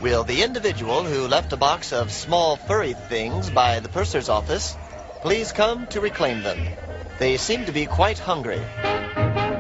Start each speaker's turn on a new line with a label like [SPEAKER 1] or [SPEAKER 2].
[SPEAKER 1] Will the individual who left a box of small furry things by the purser's office please come to reclaim them? They seem to be quite hungry.